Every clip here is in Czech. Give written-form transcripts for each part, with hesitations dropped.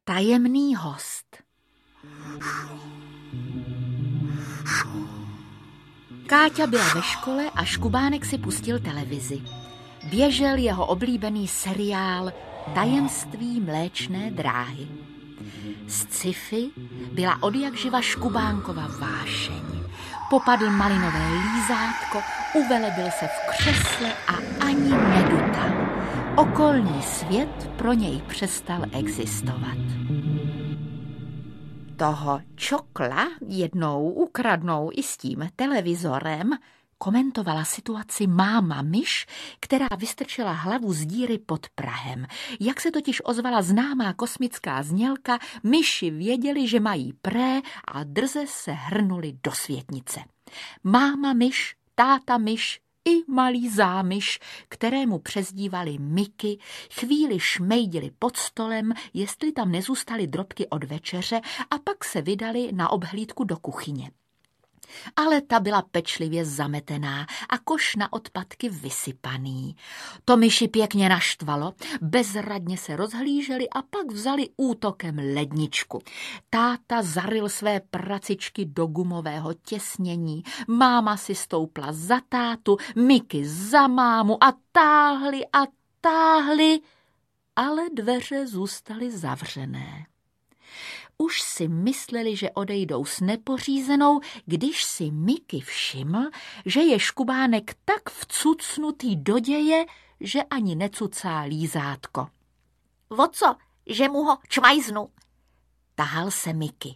Tajemný host. Káťa byla ve škole a Škubánek si pustil televizi. Běžel jeho oblíbený seriál Tajemství mléčné dráhy. Z sci-fi byla odjakživa Škubánkova vášeň. Popadl malinové lízátko, uvelebil se v křesle a ani nedutal. Okolní svět pro něj přestal existovat. Toho čokla jednou ukradnou i s tím televizorem, komentovala situaci máma myš, která vystrčila hlavu z díry pod prahem. Jak se totiž ozvala známá kosmická znělka, myši věděli, že mají pré a drze se hrnuli do světnice. Máma myš, táta myš i malý zámyš, kterému přezdívali Miky, chvíli šmejdili pod stolem, jestli tam nezůstaly drobky od večeře, a pak se vydali na obhlídku do kuchyně. Ale ta byla pečlivě zametená a koš na odpadky vysypaný. To myši pěkně naštvalo, bezradně se rozhlíželi a pak vzali útokem ledničku. Táta zaryl své pracičky do gumového těsnění, máma si stoupla za tátu, Miky za mámu a táhli, ale dveře zůstaly zavřené. Už si mysleli, že odejdou s nepořízenou, když si Miky všiml, že je Škubánek tak vcucnutý do děje, že ani necucá lízátko. O co, že mu ho čmajznu? Tahal se Miky.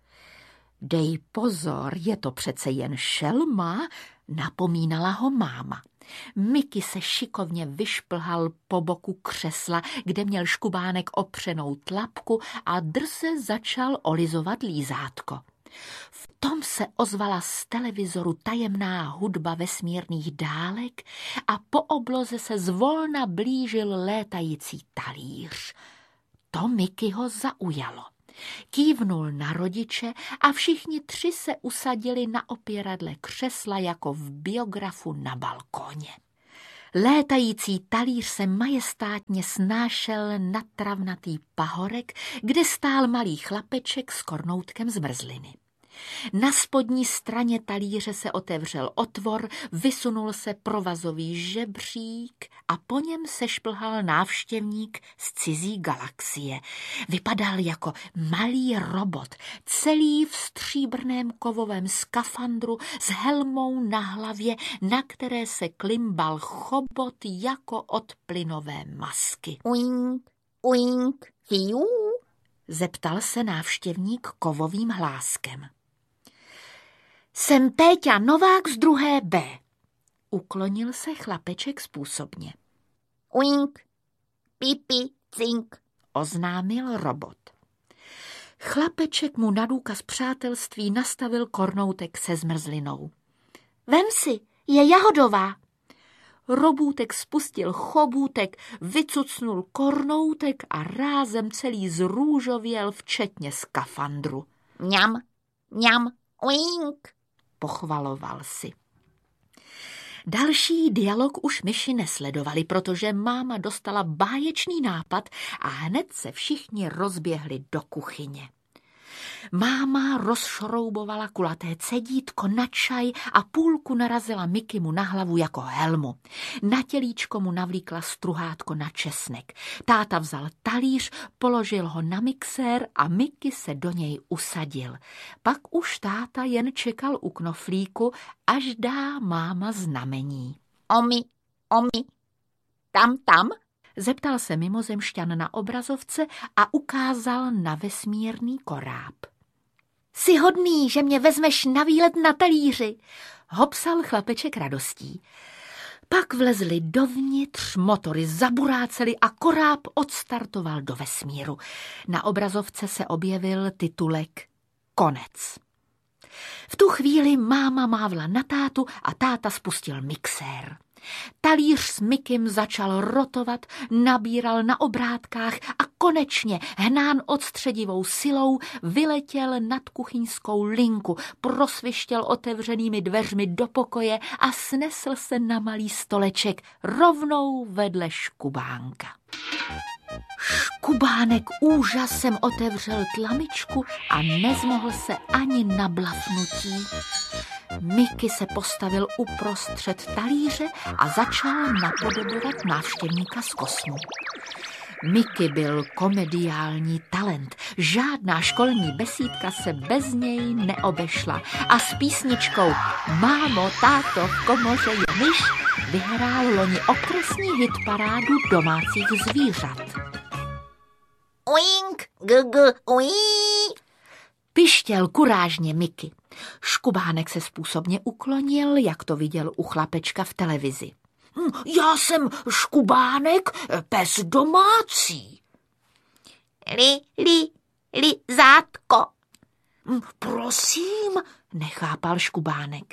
Dej pozor, je to přece jen šelma, napomínala ho máma. Miky se šikovně vyšplhal po boku křesla, kde měl Škubánek opřenou tlapku, a drze začal olizovat lízátko. V tom se ozvala z televizoru tajemná hudba vesmírných dálek a po obloze se zvolna blížil létající talíř. To Mikyho zaujalo. Kývnul na rodiče a všichni tři se usadili na opěradle křesla jako v biografu na balkóně. Létající talíř se majestátně snášel na travnatý pahorek, kde stál malý chlapeček s kornoutkem zmrzliny. Na spodní straně talíře se otevřel otvor, vysunul se provazový žebřík a po něm se šplhal návštěvník z cizí galaxie. Vypadal jako malý robot, celý v stříbrném kovovém skafandru s helmou na hlavě, na které se klimbal chobot jako od plynové masky. Uink, uink, fiu, zeptal se návštěvník kovovým hláskem. Jsem Péťa Novák z 2. B. Uklonil se chlapeček způsobně. Uink, pipi, cink, oznámil robot. Chlapeček mu na důkaz přátelství nastavil kornoutek se zmrzlinou. Vem si, je jahodová. Robůtek spustil chobůtek, vycucnul kornoutek a rázem celý zrůžověl, včetně skafandru. Mňam, uink, pochvaloval si. Další dialog už myši nesledovali, protože máma dostala báječný nápad a hned se všichni rozběhli do kuchyně. Máma rozšroubovala kulaté cedítko na čaj a půlku narazila Mikymu na hlavu jako helmu. Na tělíčko mu navlíkla struhátko na česnek. Táta vzal talíř, položil ho na mixér a Miky se do něj usadil. Pak už táta jen čekal u knoflíku, až dá máma znamení. Omi, tam? Zeptal se mimozemšťan na obrazovce a ukázal na vesmírný koráb. Jsi hodný, že mě vezmeš na výlet na talíři, hopsal chlapeček radostí. Pak vlezli dovnitř, motory zaburácely a koráb odstartoval do vesmíru. Na obrazovce se objevil titulek Konec. V tu chvíli máma mávla na tátu a táta spustil mixér. Talíř s Mikym začal rotovat, nabíral na obrátkách a konečně, hnán odstředivou silou, vyletěl nad kuchyňskou linku, prosvištěl otevřenými dveřmi do pokoje a snesl se na malý stoleček rovnou vedle Škubánka. Škubánek úžasem otevřel tlamičku a nezmohl se ani na blafnutí. Miky se postavil uprostřed talíře a začal napodobovat návštěvníka z kosmu. Miky byl komediální talent. Žádná školní besídka se bez něj neobešla. A s písničkou Mámo, táto, v komoře je myš vyhrál loni okresní hitparádu domácích zvířat. Uink, gugu, uí. Pištěl kurážně Miky. Škubánek se způsobně uklonil, jak to viděl u chlapečka v televizi. Já jsem Škubánek, pes domácí. Zátko. Prosím, nechápal Škubánek.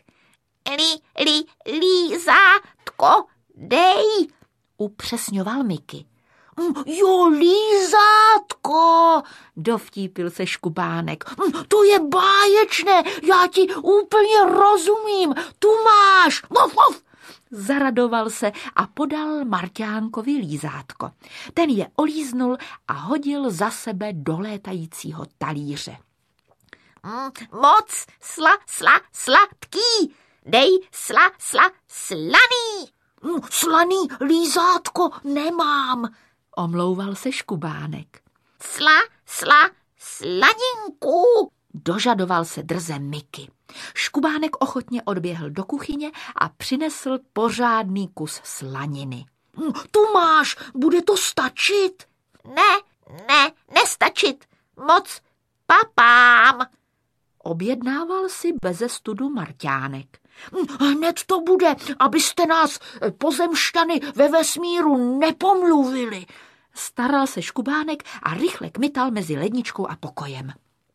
Zátko, dej. Upřesňoval Miky. Jo, lízátko, dovtípil se Škubánek. To je báječné, já ti úplně rozumím, tu máš. Zaradoval se a podal Marťánkovi lízátko. Ten je olíznul a hodil za sebe do létajícího talíře. Moc sladký, dej slaný. Slaný lízátko nemám, omlouval se Škubánek. Slaninku. Dožadoval se drze Miky. Škubánek ochotně odběhl do kuchyně a přinesl pořádný kus slaniny. Tu máš, bude to stačit? Nestačit. Moc papám. Objednával si beze studu Marťánek. Hned to bude, abyste nás, pozemšťany ve vesmíru, nepomluvili. Staral se Škubánek a rychle kmital mezi ledničkou a pokojem.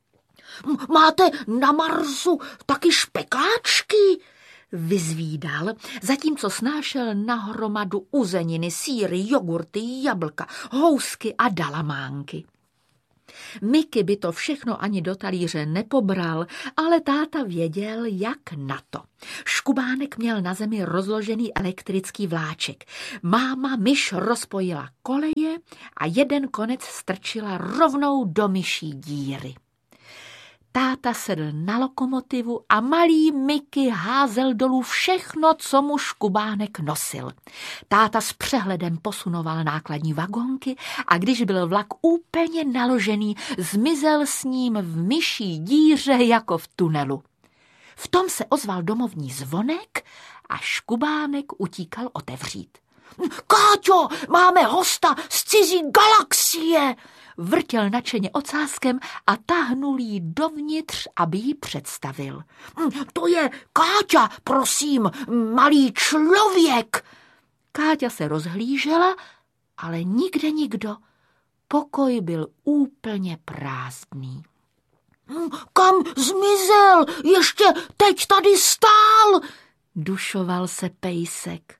Máte na Marsu taky špekáčky? Vyzvídal, zatímco snášel nahromadu uzeniny, sýry, jogurty, jablka, housky a dalamánky. Miky by to všechno ani do talíře nepobral, ale táta věděl, jak na to. Škubánek měl na zemi rozložený elektrický vláček. Máma myš rozpojila koleje a jeden konec strčila rovnou do myší díry. Táta sedl na lokomotivu a malý Miky házel dolů všechno, co mu Škubánek nosil. Táta s přehledem posunoval nákladní vagonky a když byl vlak úplně naložený, zmizel s ním v myší díře jako v tunelu. V tom se ozval domovní zvonek a Škubánek utíkal otevřít. Káťo, máme hosta z cizí galaxie! Vrtěl nadšeně ocáskem a táhnul jí dovnitř, aby ji představil. To je Káťa, prosím, malý člověk. Káťa se rozhlížela, ale nikde nikdo. Pokoj byl úplně prázdný. Kam zmizel? Ještě teď tady stál, dušoval se pejsek.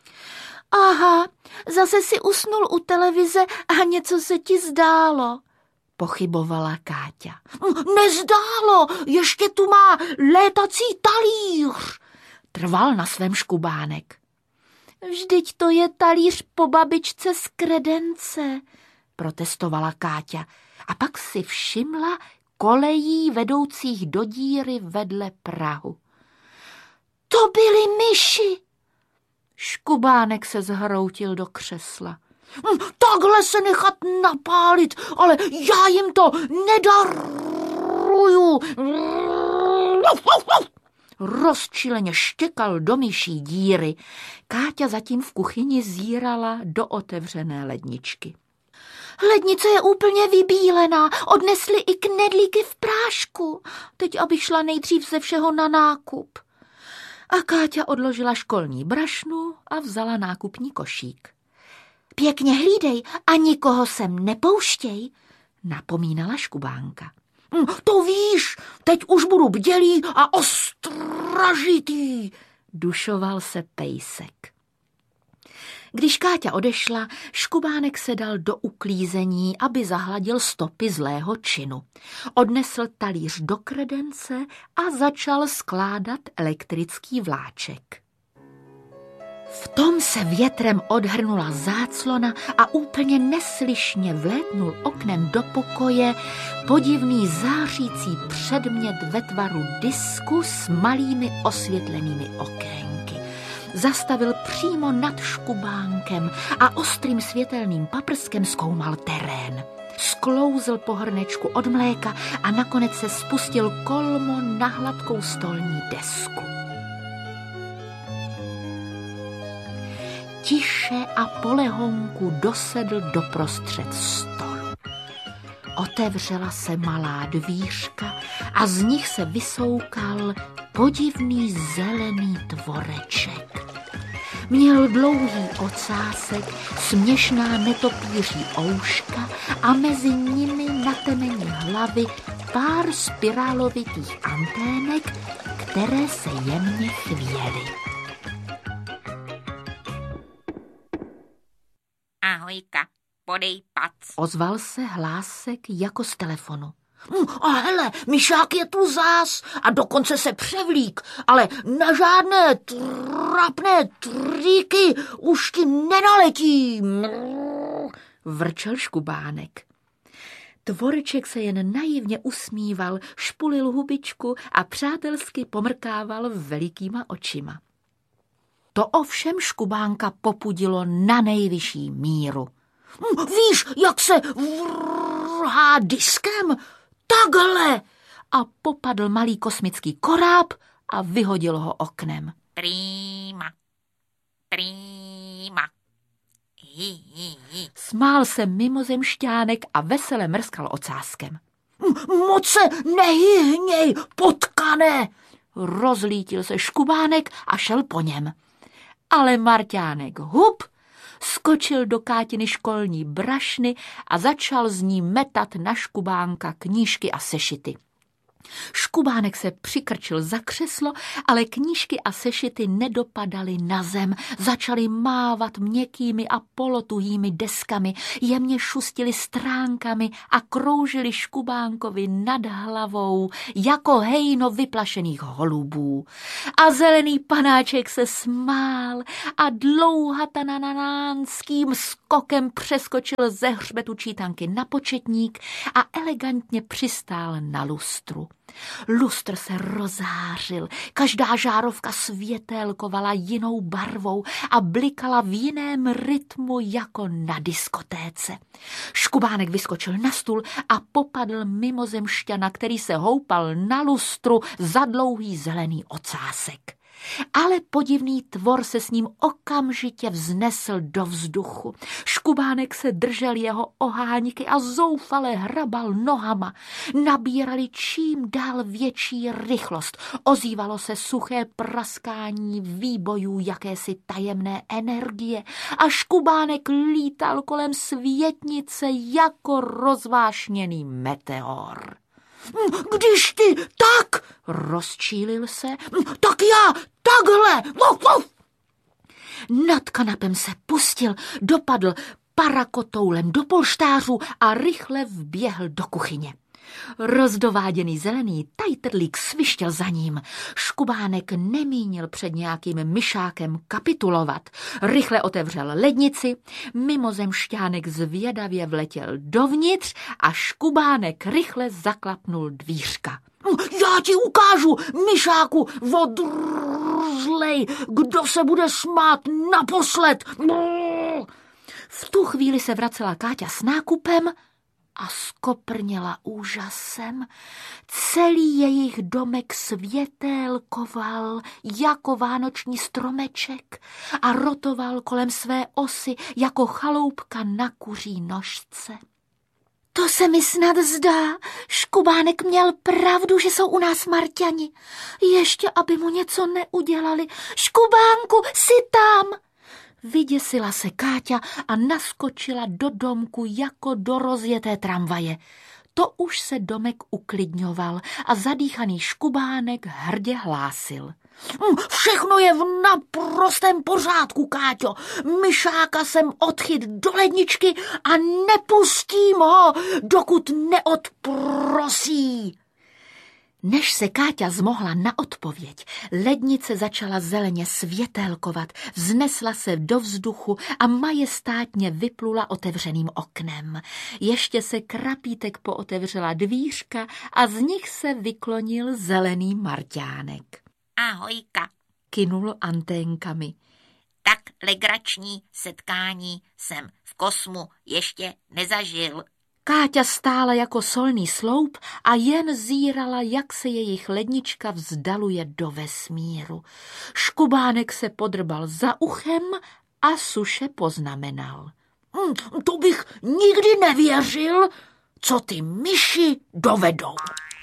Aha, zase si usnul u televize a něco se ti zdálo, pochybovala Káťa. Nezdálo, ještě tu má létací talíř, trval na svém Škubánek. Vždyť to je talíř po babičce z Kredence, protestovala Káťa a pak si všimla kolejí vedoucích do díry vedle prahu. To byly myši. Škubánek se zhroutil do křesla. Takhle se nechat napálit, ale já jim to nedaruju. Rozčileně štěkal do myší díry. Káťa zatím v kuchyni zírala do otevřené ledničky. Lednice je úplně vybílená, odnesli i knedlíky v prášku. Teď aby šla nejdřív ze všeho na nákup. A Káťa odložila školní brašnu a vzala nákupní košík. Pěkně hlídej a nikoho sem nepouštěj, napomínala Škubánka. To víš, teď už budu bdělý a ostražitý, dušoval se pejsek. Když Káťa odešla, Škubánek se dal do uklízení, aby zahladil stopy zlého činu. Odnesl talíř do Kredence a začal skládat elektrický vláček. V tom se větrem odhrnula záclona a úplně neslyšně vlétnul oknem do pokoje podivný zářící předmět ve tvaru disku s malými osvětlenými okénky. Zastavil přímo nad škubánkem a ostrým světelným paprskem zkoumal terén. Sklouzl po hrnečku od mléka a nakonec se spustil kolmo na hladkou stolní desku. Tiše a polehonku dosedl doprostřed stolu. Otevřela se malá dvířka a z nich se vysoukal podivný zelený tvoreček. Měl dlouhý ocásek, směšná netopíří ouška a mezi nimi na temeni hlavy pár spirálovitých antének, které se jemně chvěly. Ahojka, podej pac. Ozval se hlásek jako z telefonu. A hele, myšák je tu zás a dokonce se převlík, ale na žádné trapné tríky už ti nenaletí. Vrčel škubánek. Tvoreček se jen naivně usmíval, špulil hubičku a přátelsky pomrkával velikýma očima. To ovšem škubánka popudilo na nejvyšší míru. Víš, jak se vrhá diskem? Takhle! A popadl malý kosmický koráb a vyhodil ho oknem. Prýma. Smál se mimozemšťánek a vesele mrskal ocáskem. Moc se nehyhněj, potkané! Rozlítil se škubánek a šel po něm. Ale Marťánek hup, skočil do Kátiny školní brašny a začal z ní metat na škubánka knížky a sešity. Škubánek se přikrčil za křeslo, ale knížky a sešity nedopadaly na zem, začaly mávat měkkými a polotuhými deskami, jemně šustili stránkami a kroužili škubánkovi nad hlavou jako hejno vyplašených holubů. A zelený panáček se smál a dlouhatananánským skokem přeskočil ze hřbetu čítanky na početník a elegantně přistál na lustru. Lustr se rozářil, každá žárovka světélkovala jinou barvou a blikala v jiném rytmu jako na diskotéce. Škubánek vyskočil na stůl a popadl mimozemšťana, který se houpal na lustru za dlouhý zelený ocásek. Ale podivný tvor se s ním okamžitě vznesl do vzduchu. Škubánek se držel jeho oháňky a zoufale hrabal nohama. Nabírali čím dál větší rychlost. Ozývalo se suché praskání výbojů jakési tajemné energie a Škubánek lítal kolem světnice jako rozvášněný meteor. Když ty tak, rozčílil se, tak já takhle. Nad kanapem se pustil, dopadl parakotoulem do polštářů a rychle vběhl do kuchyně. Rozdováděný zelený tajtrlík svištěl za ním. Škubánek nemínil před nějakým myšákem kapitulovat. Rychle otevřel lednici, mimozemšťánek zvědavě vletěl dovnitř a Škubánek rychle zaklapnul dvířka. Já ti ukážu, myšáku odrzlej, kdo se bude smát naposled. V tu chvíli se vracela Káťa s nákupem a skoprněla úžasem. Celý jejich domek světélkoval jako vánoční stromeček a rotoval kolem své osy jako chaloupka na kuří nožce. To se mi snad zdá. Škubánek měl pravdu, že jsou u nás Marťani. Ještě, aby mu něco neudělali. Škubánku, jsi tam! Vyděsila se Káťa a naskočila do domku jako do rozjeté tramvaje. To už se domek uklidňoval a zadýchaný Škubánek hrdě hlásil. Všechno je v naprostém pořádku, Káťo. Myšáka jsem odchyt do ledničky a nepustím ho, dokud neodprosí. Než se Káťa zmohla na odpověď, lednice začala zeleně světélkovat, vznesla se do vzduchu a majestátně vyplula otevřeným oknem. Ještě se krapítek pootevřela dvířka a z nich se vyklonil zelený marťánek. Ahojka. Kynul anténkami. Tak legrační setkání jsem v kosmu ještě nezažil. Káťa stála jako solný sloup a jen zírala, jak se jejich lednička vzdaluje do vesmíru. Škubánek se podrbal za uchem a suše poznamenal. To bych nikdy nevěřil, co ty myši dovedou.